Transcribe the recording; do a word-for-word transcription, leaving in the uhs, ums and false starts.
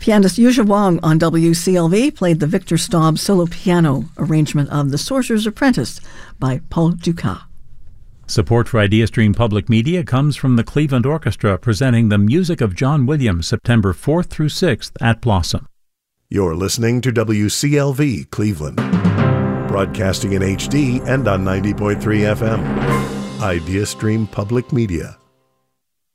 Pianist Yuzha Wang on W C L V played the Victor Staub solo piano arrangement of The Sorcerer's Apprentice by Paul Dukas. Support for IdeaStream Public Media comes from the Cleveland Orchestra, presenting the music of John Williams September fourth through sixth at Blossom. You're listening to W C L V Cleveland, broadcasting in H D and on ninety point three F M. IdeaStream Public Media.